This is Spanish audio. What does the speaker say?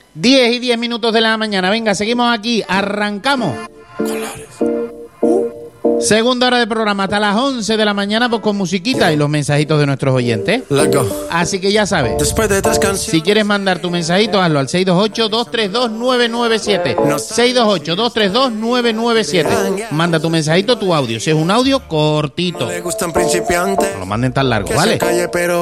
10 y 10 minutos de la mañana. Venga, seguimos aquí. Arrancamos. Segunda hora de programa hasta las 11 de la mañana, pues con musiquita y los mensajitos de nuestros oyentes. Así que ya sabes, si quieres mandar tu mensajito, hazlo al 628-232-997. 628-232-997. Manda tu mensajito, tu audio. Si es un audio cortito, no lo manden tan largo, ¿vale?